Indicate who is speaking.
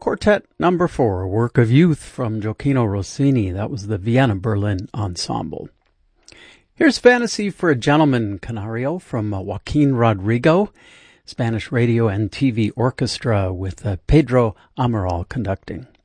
Speaker 1: Quartet number 4, a work of youth from Gioacchino Rossini. That was the Vienna Berlin Ensemble. Here's Fantasy for a Gentleman, Canario, from Joaquin Rodrigo, Spanish radio and TV orchestra with Pedro Amaral conducting.